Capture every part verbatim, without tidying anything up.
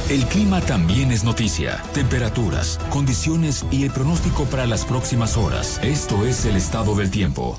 El clima también es noticia. Temperaturas, condiciones y el pronóstico para las próximas horas. Esto es el estado del tiempo.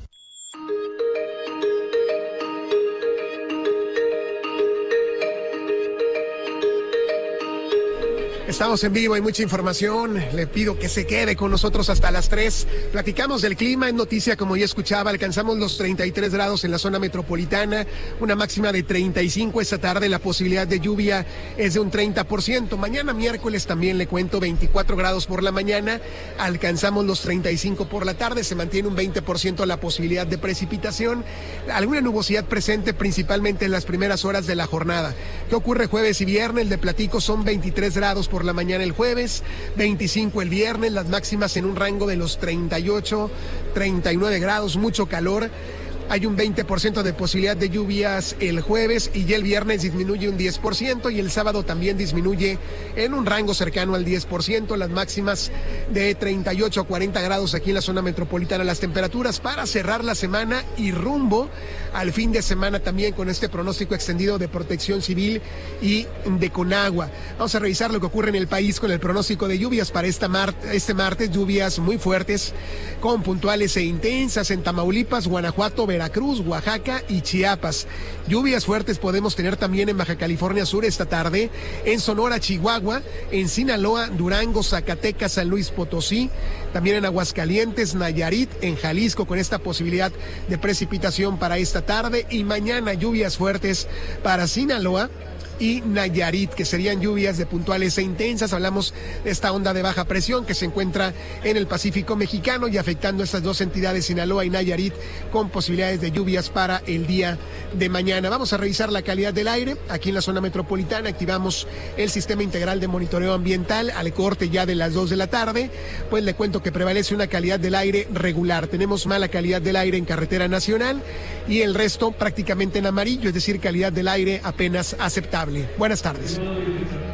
Estamos en vivo, hay mucha información. Le pido que se quede con nosotros hasta las tres. Platicamos del clima, en noticia, como ya escuchaba, alcanzamos los treinta y tres grados en la zona metropolitana, una máxima de treinta y cinco esta tarde, la posibilidad de lluvia es de un treinta por ciento. Mañana miércoles también le cuento veinticuatro grados por la mañana, alcanzamos los treinta y cinco por la tarde, se mantiene un veinte por ciento la posibilidad de precipitación, alguna nubosidad presente principalmente en las primeras horas de la jornada. ¿Qué ocurre jueves y viernes? Le platico, son veintitrés grados por la mañana el jueves, veinticinco el viernes, las máximas en un rango de los treinta y ocho, treinta y nueve grados, mucho calor. Hay un veinte por ciento de posibilidad de lluvias el jueves y ya el viernes disminuye un diez por ciento y el sábado también disminuye en un rango cercano al diez por ciento, las máximas de treinta y ocho a cuarenta grados aquí en la zona metropolitana. Las temperaturas para cerrar la semana y rumbo al fin de semana también con este pronóstico extendido de Protección Civil y de Conagua. Vamos a revisar lo que ocurre en el país con el pronóstico de lluvias para esta mar este martes, lluvias muy fuertes con puntuales e intensas en Tamaulipas, Guanajuato, Veracruz, Oaxaca y Chiapas. Lluvias fuertes podemos tener también en Baja California Sur esta tarde, en Sonora, Chihuahua, en Sinaloa, Durango, Zacatecas, San Luis Potosí, también en Aguascalientes, Nayarit, en Jalisco, con esta posibilidad de precipitación para esta tarde, y mañana lluvias fuertes para Sinaloa y Nayarit, que serían lluvias de puntuales e intensas. Hablamos de esta onda de baja presión que se encuentra en el Pacífico mexicano y afectando a estas dos entidades, Sinaloa y Nayarit, con posibilidades de lluvias para el día de mañana. Vamos a revisar la calidad del aire. Aquí en la zona metropolitana activamos el sistema integral de monitoreo ambiental al corte ya de las dos de la tarde. Pues le cuento que prevalece una calidad del aire regular. Tenemos mala calidad del aire en carretera nacional y el resto prácticamente en amarillo, es decir, calidad del aire apenas aceptable. Buenas tardes.